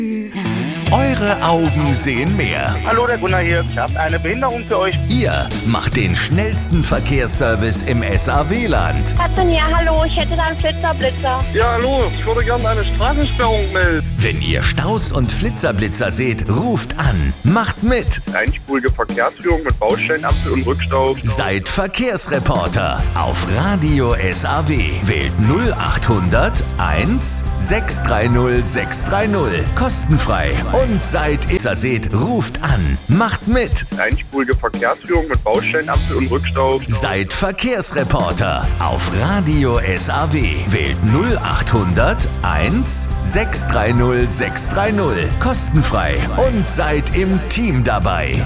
Eure Augen sehen mehr. Hallo, der Gunnar hier. Ich habe eine Behinderung für euch. Ihr macht den schnellsten Verkehrsservice im SAW-Land. Ja, hallo, ich hätte da einen Flitzer-Blitzer. Ja, hallo, ich würde gerne eine Straßensperrung melden. Wenn ihr Staus und Flitzer-Blitzer seht, ruft an. Macht mit. Einspurige Verkehrsführung mit Baustellen-Ampel und Rückstau. Seid Verkehrsreporter auf Radio SAW. Wählt 0800 1 630 630. Kostenfrei. Und seid seht, ruft an. Macht mit. Einspurige Verkehrsführung mit Baustellen-Ampel und Rückstau. Seid Verkehrsreporter auf Radio SAW. Wählt 0800 1 630 630. Kostenfrei. Und seid im Team dabei.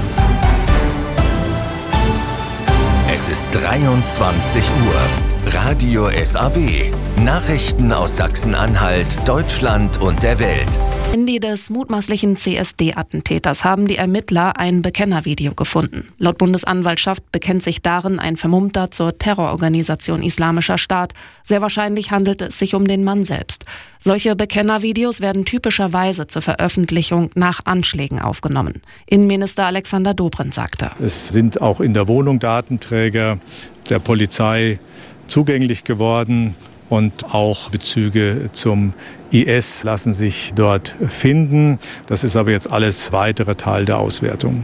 Es ist 23 Uhr. Radio SAW. Nachrichten aus Sachsen-Anhalt, Deutschland und der Welt. Handy des mutmaßlichen CSD-Attentäters haben die Ermittler ein Bekennervideo gefunden. Laut Bundesanwaltschaft bekennt sich darin ein Vermummter zur Terrororganisation Islamischer Staat. Sehr wahrscheinlich handelt es sich um den Mann selbst. Solche Bekennervideos werden typischerweise zur Veröffentlichung nach Anschlägen aufgenommen. Innenminister Alexander Dobrindt sagte: Es sind auch in der Wohnung Datenträger der Polizei zugänglich geworden. Und auch Bezüge zum IS lassen sich dort finden. Das ist aber jetzt alles weitere Teil der Auswertung.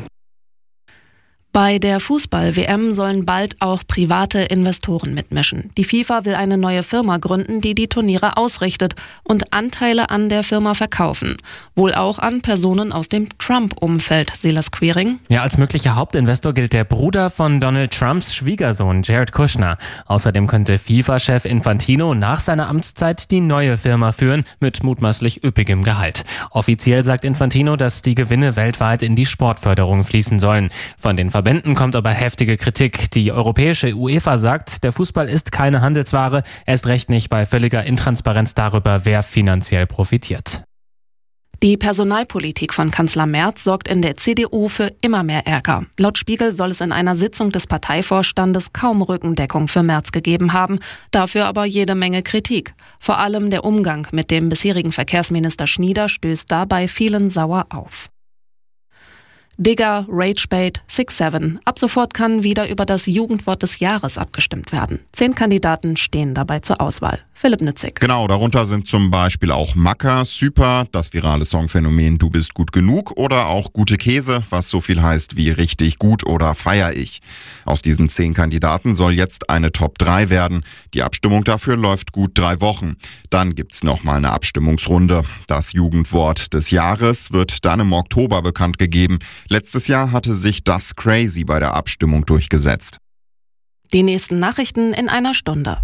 Bei der Fußball-WM sollen bald auch private Investoren mitmischen. Die FIFA will eine neue Firma gründen, die die Turniere ausrichtet und Anteile an der Firma verkaufen. Wohl auch an Personen aus dem Trump-Umfeld. Silas Quiring. Ja, als möglicher Hauptinvestor gilt der Bruder von Donald Trumps Schwiegersohn, Jared Kushner. Außerdem könnte FIFA-Chef Infantino nach seiner Amtszeit die neue Firma führen, mit mutmaßlich üppigem Gehalt. Offiziell sagt Infantino, dass die Gewinne weltweit in die Sportförderung fließen sollen. Von den Verbänden kommt aber heftige Kritik. Die europäische UEFA sagt, der Fußball ist keine Handelsware, erst recht nicht bei völliger Intransparenz darüber, wer finanziell profitiert. Die Personalpolitik von Kanzler Merz sorgt in der CDU für immer mehr Ärger. Laut Spiegel soll es in einer Sitzung des Parteivorstandes kaum Rückendeckung für Merz gegeben haben, dafür aber jede Menge Kritik. Vor allem der Umgang mit dem bisherigen Verkehrsminister Schnieder stößt dabei vielen sauer auf. Digger, Ragebait, 6-7. Ab sofort kann wieder über das Jugendwort des Jahres abgestimmt werden. 10 Kandidaten stehen dabei zur Auswahl. Philipp Nützig. Genau, darunter sind zum Beispiel auch Macker, Super, das virale Songphänomen Du bist gut genug oder auch Gute Käse, was so viel heißt wie richtig gut oder feier ich. Aus diesen 10 Kandidaten soll jetzt eine Top 3 werden. Die Abstimmung dafür läuft gut 3 Wochen. Dann gibt's nochmal eine Abstimmungsrunde. Das Jugendwort des Jahres wird dann im Oktober bekannt gegeben. Letztes Jahr hatte sich das Crazy bei der Abstimmung durchgesetzt. Die nächsten Nachrichten in einer Stunde.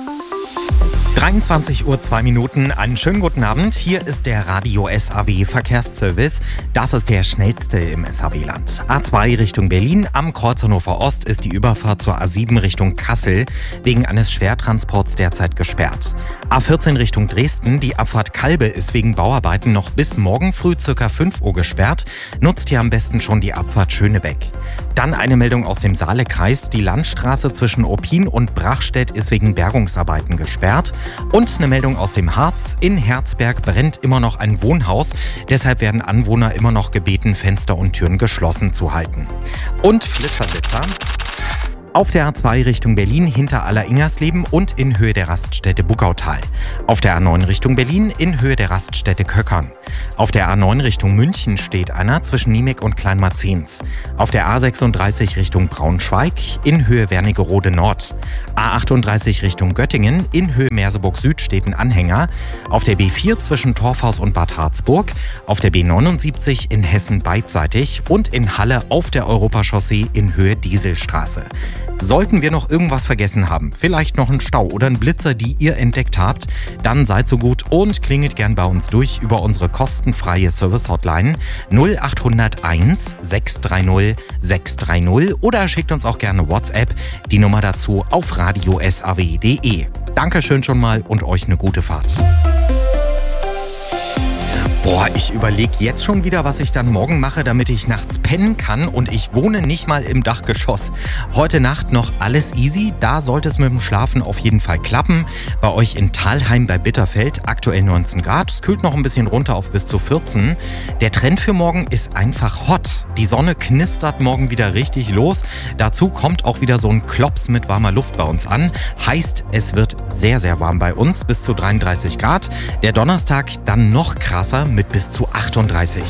23 Uhr 2 Minuten. Einen schönen guten Abend. Hier ist der Radio SAW Verkehrsservice. Das ist der schnellste im SAW-Land. A2 Richtung Berlin. Am Kreuz Hannover Ost ist die Überfahrt zur A7 Richtung Kassel wegen eines Schwertransports derzeit gesperrt. A14 Richtung Dresden. Die Abfahrt Kalbe ist wegen Bauarbeiten noch bis morgen früh ca. 5 Uhr gesperrt. Nutzt hier am besten schon die Abfahrt Schönebeck. Dann eine Meldung aus dem Saalekreis. Die Landstraße zwischen Oppin und Brachstedt ist wegen Bergungsarbeiten gesperrt. Und eine Meldung aus dem Harz. In Herzberg brennt immer noch ein Wohnhaus. Deshalb werden Anwohner immer noch gebeten, Fenster und Türen geschlossen zu halten. Und Flitzerblitzer. Auf der A2 Richtung Berlin hinter Aller-Ingersleben und in Höhe der Raststätte Buckautal. Auf der A9 Richtung Berlin in Höhe der Raststätte Köckern. Auf der A9 Richtung München steht einer zwischen Niemek und Kleinmarzens. Auf der A36 Richtung Braunschweig in Höhe Wernigerode Nord. A38 Richtung Göttingen in Höhe Merseburg Süd steht ein Anhänger. Auf der B4 zwischen Torfhaus und Bad Harzburg. Auf der B79 in Hessen beidseitig und in Halle auf der Europachaussee in Höhe Dieselstraße. Sollten wir noch irgendwas vergessen haben, vielleicht noch einen Stau oder einen Blitzer, die ihr entdeckt habt, dann seid so gut und klingelt gern bei uns durch über unsere kostenfreie Service-Hotline 0801 630 630 oder schickt uns auch gerne WhatsApp, die Nummer dazu auf radiosaw.de. Dankeschön schon mal und euch eine gute Fahrt. Ich überlege jetzt schon wieder, was ich dann morgen mache, damit ich nachts pennen kann, und ich wohne nicht mal im Dachgeschoss. Heute Nacht noch alles easy, da sollte es mit dem Schlafen auf jeden Fall klappen. Bei euch in Thalheim bei Bitterfeld aktuell 19 Grad, es kühlt noch ein bisschen runter auf bis zu 14. Der Trend für morgen ist einfach hot. Die Sonne knistert morgen wieder richtig los. Dazu kommt auch wieder so ein Klops mit warmer Luft bei uns an. Heißt, es wird sehr, sehr warm bei uns, bis zu 33 Grad. Der Donnerstag dann noch krasser mit bis zu 38.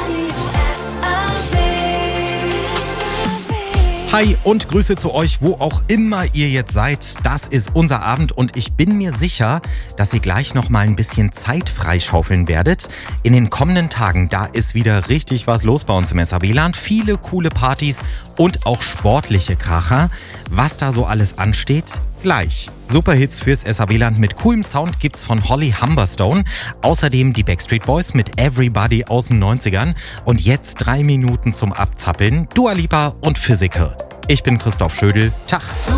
Hi und Grüße zu euch, wo auch immer ihr jetzt seid. Das ist unser Abend und ich bin mir sicher, dass ihr gleich noch mal ein bisschen Zeit freischaufeln werdet. In den kommenden Tagen, da ist wieder richtig was los bei uns im SAW-Land. Viele coole Partys und auch sportliche Kracher. Was da so alles ansteht, gleich. Superhits fürs SAW-Land mit coolem Sound gibt's von Holly Humberstone. Außerdem die Backstreet Boys mit Everybody aus den 90ern. Und jetzt 3 Minuten zum Abzappeln. Dua Lipa und Physical. Ich bin Christoph Schödel. Tag.